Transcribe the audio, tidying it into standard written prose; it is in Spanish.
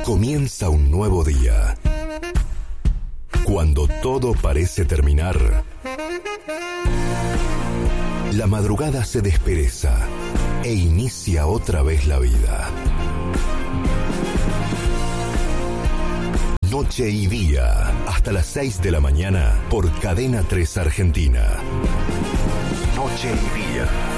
Comienza un nuevo día. Cuando todo parece terminar, la madrugada se despereza e inicia otra vez la vida. Noche y día, hasta las 6 de la mañana por Cadena 3 Argentina. Noche y día.